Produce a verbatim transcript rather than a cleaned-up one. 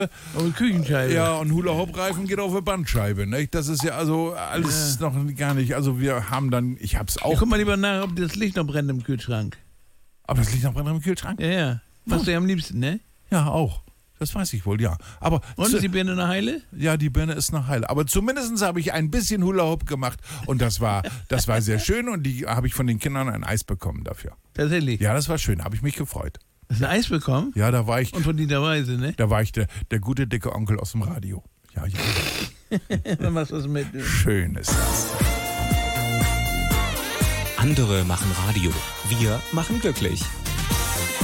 Und Küchenscheibe. Ja, und Hula-Hoop-Reifen geht auf eine Bandscheibe. Nicht? Das ist ja also alles ja. noch gar nicht. Also wir haben dann, ich hab's auch. Ja, guck mal lieber nach, ob das Licht noch brennt im Kühlschrank. Aber das Licht noch brennt im Kühlschrank? Ja, ja. Machst oh. du ja am liebsten, ne? Ja, auch. Das weiß ich wohl, ja. Aber und zu, ist die Birne eine Heile? Ja, die Birne ist eine Heile. Aber zumindest habe ich ein bisschen Hula-Hoop gemacht und das war, das war sehr schön und die habe ich von den Kindern ein Eis bekommen dafür. Tatsächlich? Ja, das war schön, habe ich mich gefreut. Hast du ein Eis bekommen? Ja, da war ich. Und von Dieter Weise, ne? Da war ich der, der gute, dicke Onkel aus dem Radio. Ja, ja. Dann machst du was mit. Schön ist das. Andere machen Radio. Wir machen glücklich.